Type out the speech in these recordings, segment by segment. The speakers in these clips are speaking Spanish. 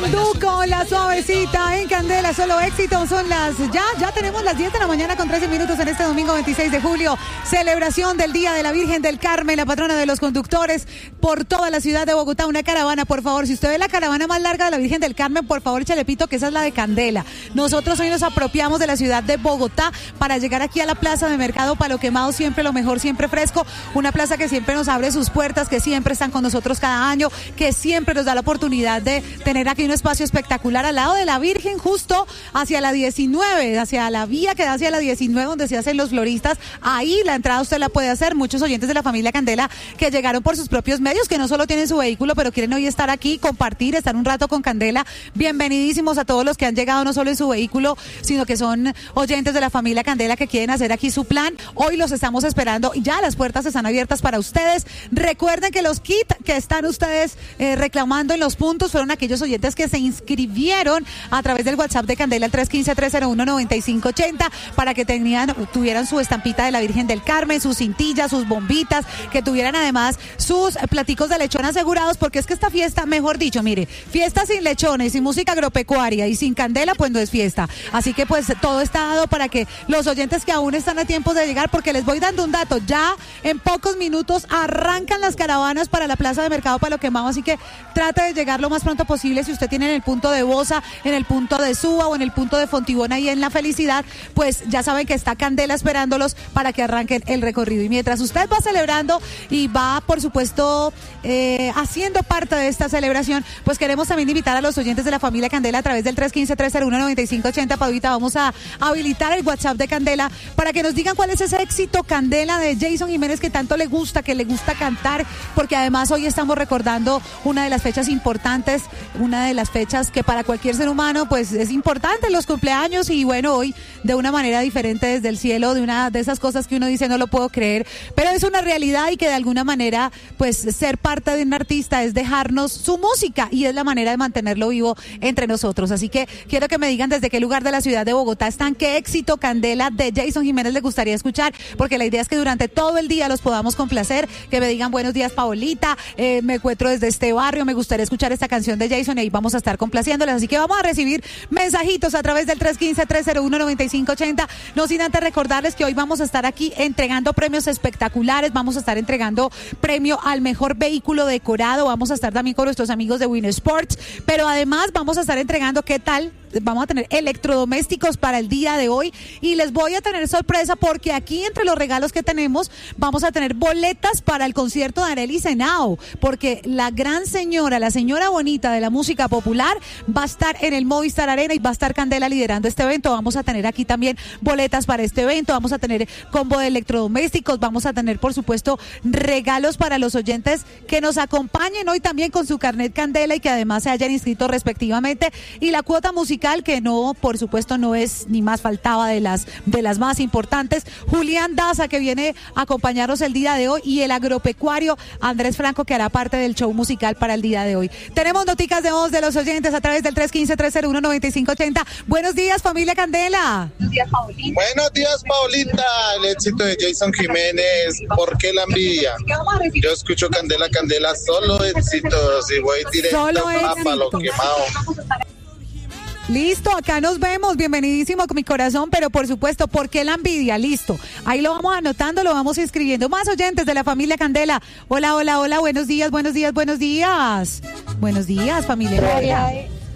Banduco, la suavecita en Candela, solo éxito. Son ya tenemos las 10 de la mañana con 13 minutos en este domingo 26 de julio. Celebración del Día de la Virgen del Carmen, la patrona de los conductores, por toda la ciudad de Bogotá. Una caravana, por favor. Si usted ve la caravana más larga de la Virgen del Carmen, por favor, échale pito que esa es la de Candela. Nosotros hoy nos apropiamos de la ciudad de Bogotá para llegar aquí a la plaza de Mercado Palo Quemado, siempre lo mejor, siempre fresco. Una plaza que siempre nos abre sus puertas, que siempre están con nosotros cada año, que siempre nos da la oportunidad de tener aquí un espacio espectacular al lado de la Virgen, justo hacia la 19, hacia la vía que da hacia la 19, donde se hacen los floristas. Ahí la entrada usted la puede hacer. Muchos oyentes de la familia Candela que llegaron por sus propios medios, que no solo tienen su vehículo, pero quieren hoy estar aquí, compartir, estar un rato con Candela. Bienvenidísimos a todos los que han llegado no solo en su vehículo, sino que son oyentes de la familia Candela que quieren hacer aquí su plan. Hoy los estamos esperando. Ya las puertas están abiertas para ustedes. Recuerden que los kits que están ustedes reclamando en los puntos fueron aquellos oyentes que se inscribieron a través del WhatsApp de Candela, el 315-301-9580, para que tuvieran su estampita de la Virgen del Carmen, sus cintillas, sus bombitas, que tuvieran además sus platicos de lechón asegurados, porque es que esta fiesta, mejor dicho, mire, fiesta sin lechones, sin música agropecuaria y sin Candela, pues no es fiesta. Así que pues todo está dado para que los oyentes que aún están a tiempo de llegar, porque les voy dando un dato, ya en pocos minutos arrancan las caravanas para la plaza de Mercado Palo Quemado, así que trate de llegar lo más pronto posible. Si usted tiene en el punto de Bosa, en el punto de Suba o en el punto de Fontibón, ahí en La Felicidad, pues ya saben que está Candela esperándolos para que arranquen el recorrido. Y mientras usted va celebrando y va, por supuesto, haciendo parte de esta celebración, pues queremos también invitar a los oyentes de la familia Candela a través del 315-301-9580. Paulita, vamos a habilitar el WhatsApp de Candela para que nos digan cuál es ese éxito Candela de Jason Jiménez que tanto le gusta, que le gusta cantar, porque además hoy estamos recordando una de las fechas importantes, una de las fechas que para cualquier ser humano pues es importante, los cumpleaños. Y bueno, hoy de una manera diferente desde el cielo, de una de esas cosas que uno dice no lo puedo creer, pero es una realidad, y que de alguna manera pues ser parte de un artista es dejarnos su música y es la manera de mantenerlo vivo entre nosotros. Así que quiero que me digan desde qué lugar de la ciudad de Bogotá están, qué éxito Candela de Jason Jiménez les gustaría escuchar, porque la idea es que durante todo el día los podamos complacer, que me digan buenos días Paolita, me encuentro desde este barrio, me gustaría escuchar esta canción de Jason, y ahí vamos a estar complaciéndoles. Así que vamos a recibir mensajitos a través del 315-301-9580, no sin antes recordarles que hoy vamos a estar aquí entregando premios espectaculares. Vamos a estar entregando premio al mejor vehículo decorado, vamos a estar también con nuestros amigos de Win Sports, pero además vamos a estar entregando, ¿qué tal? Vamos a tener electrodomésticos para el día de hoy, y les voy a tener sorpresa porque aquí entre los regalos que tenemos vamos a tener boletas para el concierto de Arely Senao, porque la gran señora, la señora bonita de la música popular va a estar en el Movistar Arena y va a estar Candela liderando este evento. Vamos a tener aquí también boletas para este evento, vamos a tener combo de electrodomésticos, vamos a tener por supuesto regalos para los oyentes que nos acompañen hoy también con su carnet Candela y que además se hayan inscrito respectivamente, y la cuota musical que no, por supuesto, no es ni más faltaba de las más importantes. Julián Daza, que viene a acompañarnos el día de hoy, y el agropecuario Andrés Franco, que hará parte del show musical para el día de hoy. Tenemos noticas de voz de los oyentes a través del 315-301-9580. Buenos días, familia Candela. Buenos días, Paolita. Buenos días, Paolita. El éxito de Jason Jiménez, ¿por qué la envidia? Yo escucho Candela, Candela, solo éxitos, y voy directo a Palo Quemado. Listo, acá nos vemos, bienvenidísimo con mi corazón, pero por supuesto, ¿por qué la envidia? Listo, ahí lo vamos anotando, lo vamos inscribiendo. Más oyentes de la familia Candela. Hola, hola, hola, buenos días, buenos días, buenos días. Buenos días, familia Candela.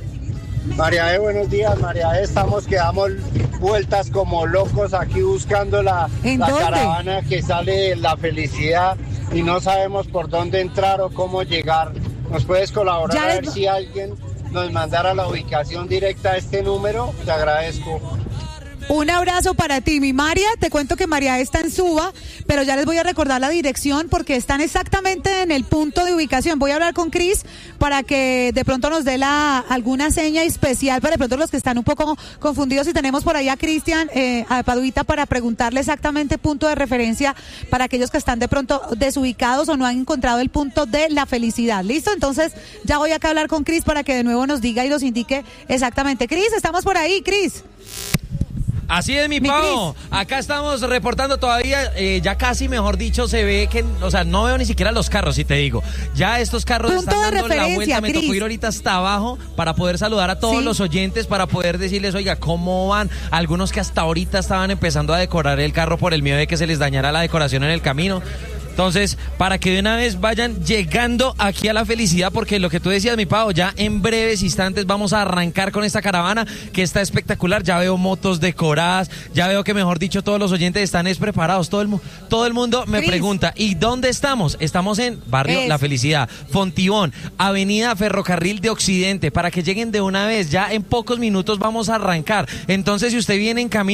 María buenos días, María estamos que damos vueltas como locos aquí buscando la caravana que sale de La Felicidad y no sabemos por dónde entrar o cómo llegar. ¿Nos puedes colaborar a ver si alguien nos mandara la ubicación directa a este número? Te agradezco. Un abrazo para ti, mi María. Te cuento que María está en Suba, pero ya les voy a recordar la dirección porque están exactamente en el punto de ubicación. Voy a hablar con Cris para que de pronto nos dé alguna seña especial para de pronto los que están un poco confundidos. Y tenemos por ahí a Cristian, a Paduita, para preguntarle exactamente punto de referencia para aquellos que están de pronto desubicados o no han encontrado el punto de La Felicidad. ¿Listo? Entonces ya voy acá a hablar con Cris para que de nuevo nos diga y nos indique exactamente. Cris, estamos por ahí, Cris. Así es, mi Pau. Acá estamos reportando todavía, ya casi, mejor dicho, se ve que, o sea, no veo ni siquiera los carros, si te digo. Ya estos carros están dando la vuelta. Me tocó ir ahorita hasta abajo para poder saludar a todos los oyentes, para poder decirles, oiga, ¿cómo van? Algunos que hasta ahorita estaban empezando a decorar el carro por el miedo de que se les dañara la decoración en el camino. Entonces, para que de una vez vayan llegando aquí a La Felicidad, porque lo que tú decías, mi Pau, ya en breves instantes vamos a arrancar con esta caravana que está espectacular. Ya veo motos decoradas, ya veo que, mejor dicho, todos los oyentes están preparados. Todo el mundo me pregunta, ¿y dónde estamos? Estamos en Barrio La Felicidad, Fontibón, Avenida Ferrocarril de Occidente, para que lleguen de una vez. Ya en pocos minutos vamos a arrancar. Entonces, si usted viene en camino,